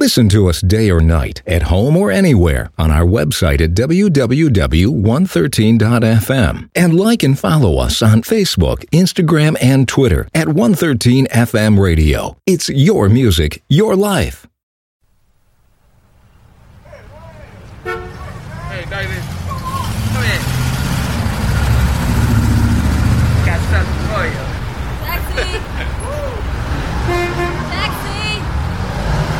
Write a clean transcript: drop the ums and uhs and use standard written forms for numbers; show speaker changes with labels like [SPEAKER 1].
[SPEAKER 1] Listen to us day or night, at home or anywhere, on our website at www.113.fm. And like and follow us on Facebook, Instagram, and Twitter at 113 FM Radio. It's your music, your life.